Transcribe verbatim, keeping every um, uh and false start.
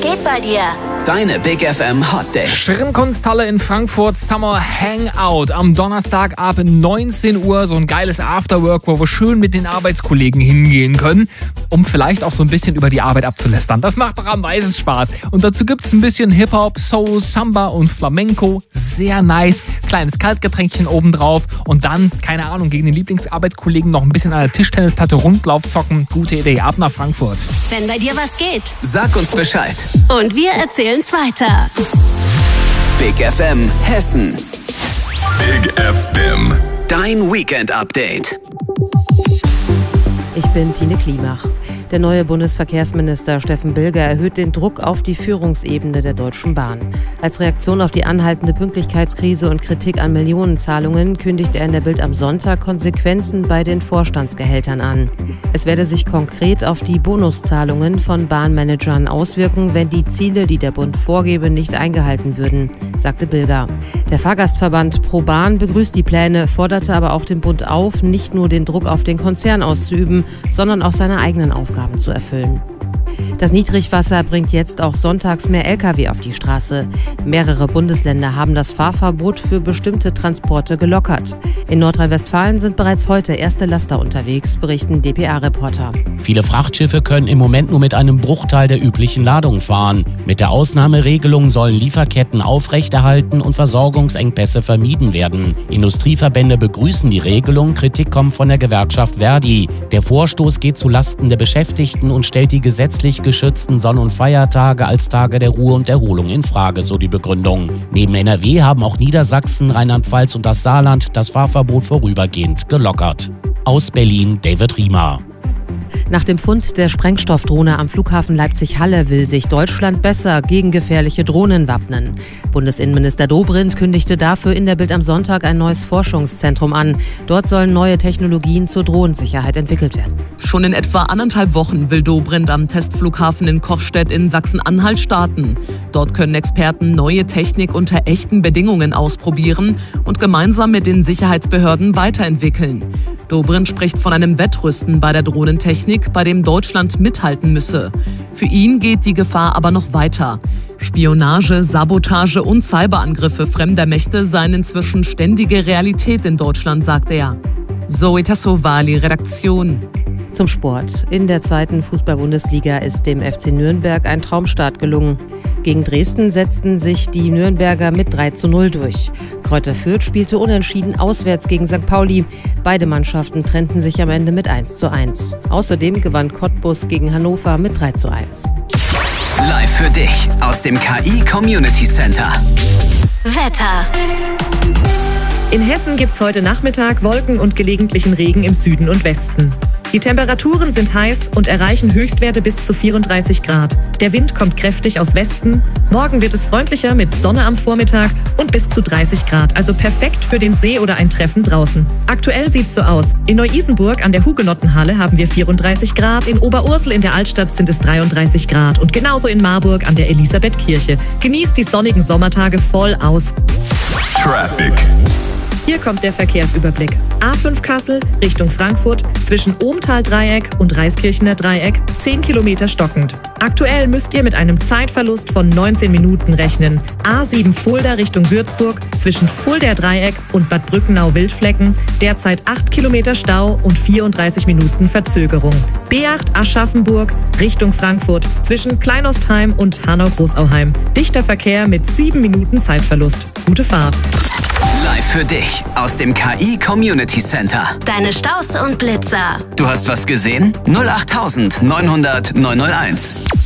geht bei dir? Deine Big F M Hot Dates. Schirmkunsthalle in Frankfurt Summer Hangout. Am Donnerstag ab neunzehn Uhr so ein geiles Afterwork, wo wir schön mit den Arbeitskollegen hingehen können, um vielleicht auch so ein bisschen über die Arbeit abzulästern. Das macht doch am meisten Spaß. Und dazu gibt es ein bisschen Hip-Hop, Soul, Samba und Flamenco. Sehr nice. Kleines Kaltgetränkchen obendrauf. Und dann, keine Ahnung, gegen den Lieblingsarbeitskollegen noch ein bisschen an der Tischtennisplatte Rundlauf zocken. Gute Idee. Ab nach Frankfurt. Wenn bei dir was geht. Sag uns Bescheid. Und wir erzählen's weiter. Big F M Hessen. Big F M. Dein Weekend Update. Ich bin Tine Klimach. Der neue Bundesverkehrsminister Steffen Bilger erhöht den Druck auf die Führungsebene der Deutschen Bahn. Als Reaktion auf die anhaltende Pünktlichkeitskrise und Kritik an Millionenzahlungen kündigt er in der Bild am Sonntag Konsequenzen bei den Vorstandsgehältern an. Es werde sich konkret auf die Bonuszahlungen von Bahnmanagern auswirken, wenn die Ziele, die der Bund vorgebe, nicht eingehalten würden, sagte Bilger. Der Fahrgastverband ProBahn begrüßt die Pläne, forderte aber auch den Bund auf, nicht nur den Druck auf den Konzern auszuüben, sondern auch seine eigenen Aufgaben zu erfüllen. Das Niedrigwasser bringt jetzt auch sonntags mehr L K W auf die Straße. Mehrere Bundesländer haben das Fahrverbot für bestimmte Transporte gelockert. In Nordrhein-Westfalen sind bereits heute erste Laster unterwegs, berichten D P A-Reporter. Viele Frachtschiffe können im Moment nur mit einem Bruchteil der üblichen Ladung fahren. Mit der Ausnahmeregelung sollen Lieferketten aufrechterhalten und Versorgungsengpässe vermieden werden. Industrieverbände begrüßen die Regelung, Kritik kommt von der Gewerkschaft Verdi. Der Vorstoß geht zulasten der Beschäftigten und stellt die gesetzlich geschützten Sonn- und Feiertage als Tage der Ruhe und Erholung in Frage, so die Begründung. Neben N R W haben auch Niedersachsen, Rheinland-Pfalz und das Saarland das Fahrverbot vorübergehend gelockert. Aus Berlin, David Riemer. Nach dem Fund der Sprengstoffdrohne am Flughafen Leipzig-Halle will sich Deutschland besser gegen gefährliche Drohnen wappnen. Bundesinnenminister Dobrindt kündigte dafür in der Bild am Sonntag ein neues Forschungszentrum an. Dort sollen neue Technologien zur Drohnensicherheit entwickelt werden. Schon in etwa anderthalb Wochen will Dobrindt am Testflughafen in Kochstedt in Sachsen-Anhalt starten. Dort können Experten neue Technik unter echten Bedingungen ausprobieren und gemeinsam mit den Sicherheitsbehörden weiterentwickeln. Dobrindt spricht von einem Wettrüsten bei der Drohnentechnik, bei dem Deutschland mithalten müsse. Für ihn geht die Gefahr aber noch weiter. Spionage, Sabotage und Cyberangriffe fremder Mächte seien inzwischen ständige Realität in Deutschland, sagt er. Zoe Tassovali, Redaktion. Zum Sport. In der zweiten Fußball-Bundesliga ist dem F C Nürnberg ein Traumstart gelungen. Gegen Dresden setzten sich die Nürnberger mit drei zu null durch. Kräuter Fürth spielte unentschieden auswärts gegen Sankt Pauli. Beide Mannschaften trennten sich am Ende mit eins zu eins. Außerdem gewann Cottbus gegen Hannover mit drei zu eins. Live für dich aus dem K I Community Center. Wetter. In Hessen gibt's heute Nachmittag Wolken und gelegentlichen Regen im Süden und Westen. Die Temperaturen sind heiß und erreichen Höchstwerte bis zu vierunddreißig Grad. Der Wind kommt kräftig aus Westen. Morgen wird es freundlicher mit Sonne am Vormittag und bis zu dreißig Grad. Also perfekt für den See oder ein Treffen draußen. Aktuell sieht's so aus. In Neu-Isenburg an der Hugenottenhalle haben wir vierunddreißig Grad. In Oberursel in der Altstadt sind es dreiunddreißig Grad. Und genauso in Marburg an der Elisabethkirche. Genießt die sonnigen Sommertage voll aus. Traffic. Hier kommt der Verkehrsüberblick. A fünf Kassel Richtung Frankfurt zwischen Ohmtal-Dreieck und Reiskirchener Dreieck zehn Kilometer stockend. Aktuell müsst ihr mit einem Zeitverlust von neunzehn Minuten rechnen. A sieben Fulda Richtung Würzburg zwischen Fuldaer Dreieck und Bad Brückenau-Wildflecken derzeit acht Kilometer Stau und vierunddreißig Minuten Verzögerung. B acht Aschaffenburg Richtung Frankfurt zwischen Kleinostheim und Hanau-Großauheim. Dichter Verkehr mit sieben Minuten Zeitverlust. Gute Fahrt. Live für dich aus dem K I Community Center. Deine Staus und Blitzer. Du hast was gesehen? null acht neunhundert neunhunderт neunhunderteins.